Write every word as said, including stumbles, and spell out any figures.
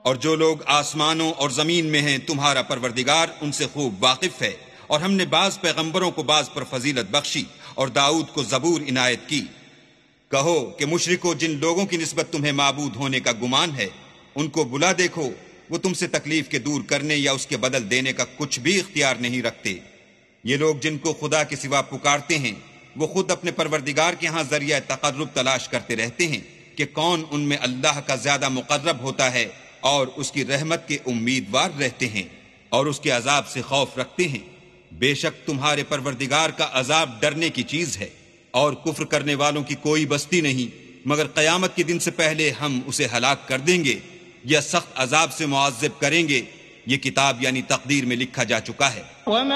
और जो लोग आसमानों और जमीन में हैं तुम्हारा परवरदिगार उनसे खूब वाकिफ है। और हमने बाज पैगंबरों को बाज पर फजीलत बख्शी और दाऊद को जबूर इनायत की। कहो कि मुशरिको, जिन लोगों की निस्बत तुम्हें माबूद होने का गुमान है उनको बुला देखो, वो तुमसे तकलीफ के दूर करने या उसके बदल देने का कुछ भी इख्तियार नहीं रखते। ये लोग जिनको खुदा के सिवा पुकारते हैं वो खुद अपने परवरदिगार के यहाँ जरिया तकर्रुब तलाश करते रहते हैं कि कौन उनमें अल्लाह का ज्यादा मुकर्रब होता है, और उसकी रहमत के उम्मीदवार रहते हैं और उसके अजाब से खौफ रखते हैं। बेशक तुम्हारे परवरदिगार का अजाब डरने की चीज है, और कुफ्र करने वालों की कोई बस्ती नहीं, मगर कयामत के दिन से पहले हम उसे हलाक कर देंगे या सख्त अजाब से मुआज़्ज़ब करेंगे। ये किताब यानी तकदीर में लिखा जा चुका है।